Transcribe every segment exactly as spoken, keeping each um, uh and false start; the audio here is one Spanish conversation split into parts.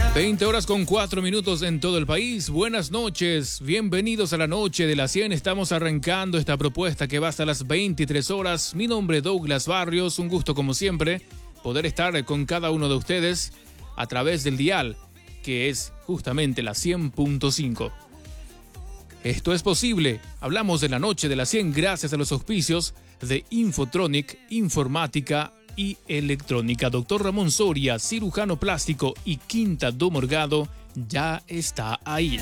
veinte horas con cuatro minutos en todo el país. Buenas noches, bienvenidos a la noche de las cien. Estamos arrancando esta propuesta que va hasta las veintitrés horas. Mi nombre es Douglas Barrios, un gusto como siempre poder estar con cada uno de ustedes a través del dial, que es justamente la cien punto cinco. Esto es posible, hablamos de la noche de las cien gracias a los auspicios de Infotronic, Informática y Electrónica. Doctor Ramón Soria, cirujano plástico, y Quinta do Morgado ya está ahí.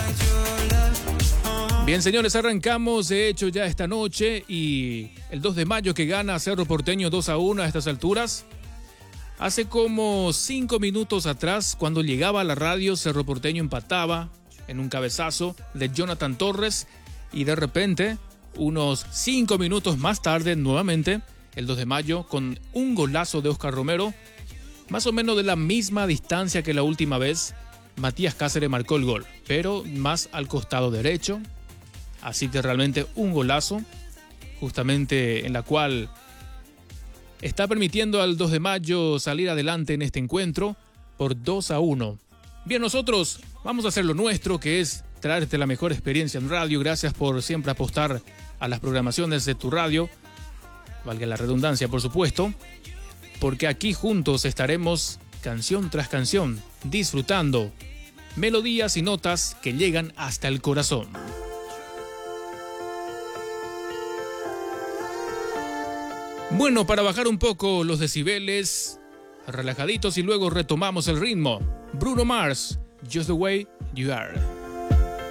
Bien, señores, arrancamos de hecho ya esta noche, y el dos de mayo que gana Cerro Porteño dos a uno a estas alturas. Hace como cinco minutos atrás, cuando llegaba a la radio, Cerro Porteño empataba en un cabezazo de Jonathan Torres, y de repente, unos cinco minutos más tarde, nuevamente, el dos de mayo, con un golazo de Oscar Romero, más o menos de la misma distancia que la última vez, Matías Cáceres marcó el gol, pero más al costado derecho. Así que realmente un golazo, justamente en la cual está permitiendo al dos de mayo salir adelante en este encuentro por dos a uno. Bien, nosotros vamos a hacer lo nuestro, que es traerte la mejor experiencia en radio. Gracias por siempre apostar a las programaciones de tu radio, valga la redundancia, por supuesto, porque aquí juntos estaremos canción tras canción, disfrutando melodías y notas que llegan hasta el corazón. Bueno, para bajar un poco los decibeles, relajaditos, y luego retomamos el ritmo. Bruno Mars, Just the Way You Are.